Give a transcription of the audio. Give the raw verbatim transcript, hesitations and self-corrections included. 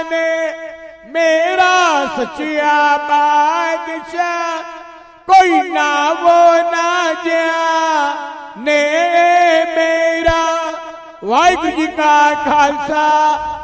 ने मेरा सचिया बादशाह कोई ना वो ना जा ने मेरा। वाहिगुरू जी का खालसा